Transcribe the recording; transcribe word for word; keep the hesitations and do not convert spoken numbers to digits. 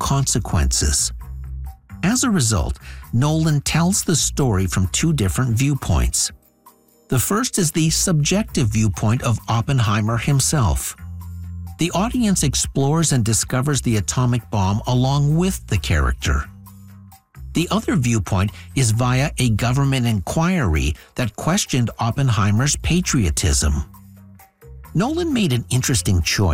consequences. As a result, Nolan tells the story from two different viewpoints. The first is the subjective viewpoint of Oppenheimer himself. The audience explores and discovers the atomic bomb along with the character. The other viewpoint is via a government inquiry that questioned Oppenheimer's patriotism. Nolan made an interesting choice.